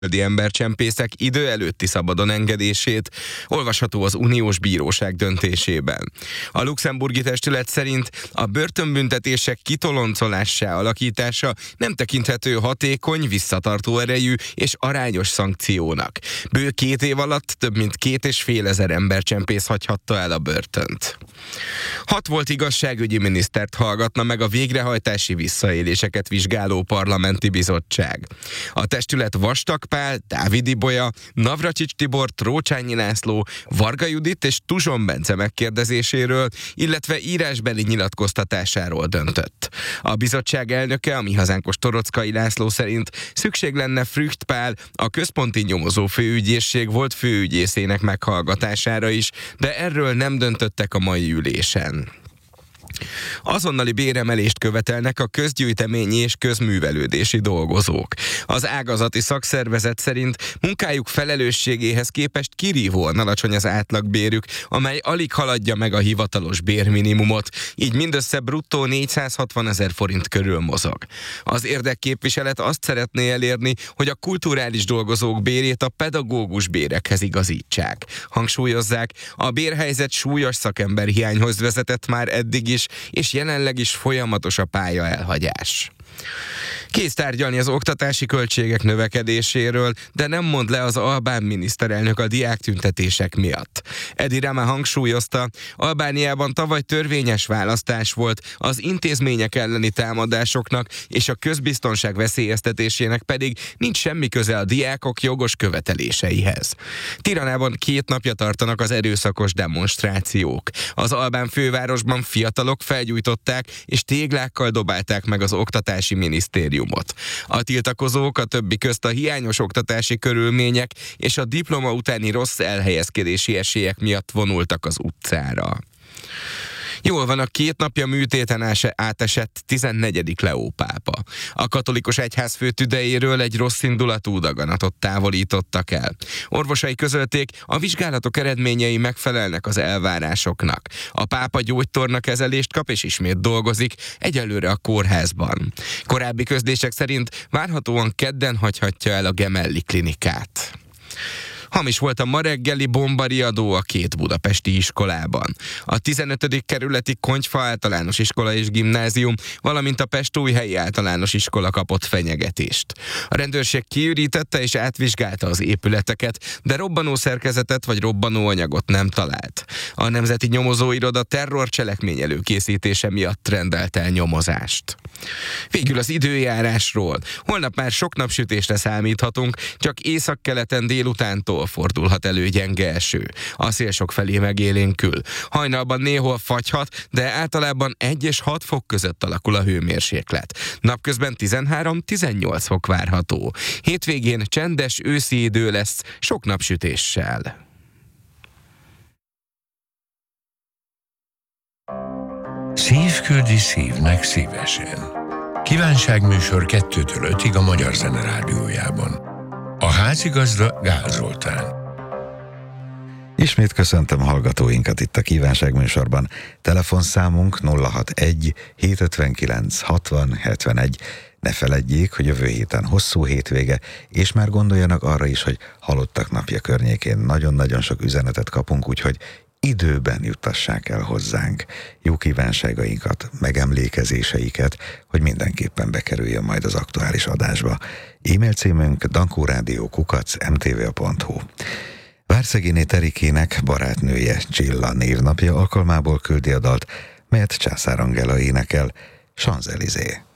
embercsempészek idő előtti szabadon engedését, olvasható az uniós bíróság döntésében. A luxemburgi testület szerint a börtönbüntetések kitoloncolássá alakítása nem tekinthető hatékony, visszatartó erejű és arányos szankciónak. Bő 2 év alatt több mint 2500 embercsempész hagyhatta el a börtönt. 6 volt igazságügyi minisztert hallgatna meg a végrehajtási visszaéléseket vizsgáló parlamenti bizottság. A testület Vastag Pál, Dávid Ibolya, Navracsics Tibor, Trócsányi László, Varga Judit és Tuzson Bence megkérdezéséről, illetve írásbeli nyilatkoztatásáról döntött. A bizottság elnöke, a Mi Hazánkos Torockai László szerint szükség lenne Frücht Pál, a központi nyomozó főügyészség volt főügyészének meghallgatására is, de erről nem döntöttek a mai ülésen. Azonnali béremelést követelnek a közgyűjteményi és közművelődési dolgozók. Az ágazati szakszervezet szerint munkájuk felelősségéhez képest kirívóan alacsony az átlagbérük, amely alig haladja meg a hivatalos bérminimumot, így mindössze bruttó 460 000 forint körül mozog. Az érdekképviselet azt szeretné elérni, hogy a kulturális dolgozók bérét a pedagógus bérekhez igazítsák. Hangsúlyozzák, a bérhelyzet súlyos szakemberhiányhoz vezetett már eddig is, és jelenleg is folyamatos a pályaelhagyás. Kész tárgyalni az oktatási költségek növekedéséről, de nem mond le az albán miniszterelnök a diáktüntetések miatt. Edi Rama hangsúlyozta, Albániában tavaly törvényes választás volt, az intézmények elleni támadásoknak és a közbiztonság veszélyeztetésének pedig nincs semmi köze a diákok jogos követeléseihez. Tiranában 2 napja tartanak az erőszakos demonstrációk. Az albán fővárosban fiatalok felgyújtották és téglákkal dobálták meg az oktatási minisztériumot. A tiltakozók a többi közt a hiányos oktatási körülmények és a diploma utáni rossz elhelyezkedési esélyek miatt vonultak az utcára. Jól van, a 2 napja műtéten átesett 14. Leó pápa. A katolikus egyházfő tüdejéről egy rosszindulatú daganatot távolítottak el. Orvosai közölték, a vizsgálatok eredményei megfelelnek az elvárásoknak. A pápa gyógytorna kezelést kap és ismét dolgozik, egyelőre a kórházban. Korábbi közlések szerint várhatóan kedden hagyhatja el a Gemelli klinikát. Hamis volt a ma reggeli bombariadó a 2 budapesti iskolában. A 15. kerületi Konyfa általános iskola és gimnázium, valamint a Pestújhelyi általános iskola kapott fenyegetést. A rendőrség kiürítette és átvizsgálta az épületeket, de robbanószerkezetet vagy robbanóanyagot nem talált. A Nemzeti Nyomozóiroda terrorcselekmény előkészítése miatt rendelt el nyomozást. Végül az időjárásról. Holnap már sok napsütésre számíthatunk, csak északkeleten délutántól fordulhat elő gyenge eső. A szél sokfelé megélénkül. Hajnalban néhol fagyhat, de általában 1 és 6 fok között alakul a hőmérséklet. Napközben 13-18 fok várható. Hétvégén csendes őszi idő lesz, sok napsütéssel. Szív küldi szívnek szívesen. Kívánságműsor 2-től 5-ig a Magyar Zene Rádiójában. A házigazda Gál Zoltán. Ismét köszöntöm hallgatóinkat itt a kívánságműsorban. Telefonszámunk 061 759 60 71. Ne feledjék, hogy jövő héten hosszú hétvége, és már gondoljanak arra is, hogy halottak napja környékén nagyon-nagyon sok üzenetet kapunk, úgyhogy időben juttassák el hozzánk jó kívánságainkat, megemlékezéseiket, hogy mindenképpen bekerüljön majd az aktuális adásba. E-mail címünk dankórádió@mtva.hu. Várszegéné Terikének barátnője Csilla névnapja alkalmából küldi a dalt, melyet Császár Angela énekel, Champs-Élysées.